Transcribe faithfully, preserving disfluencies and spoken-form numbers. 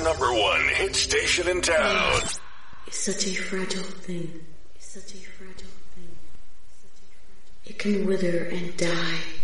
number one hit station in town. It's such a fragile thing. It's such a fragile thing. It can wither and die.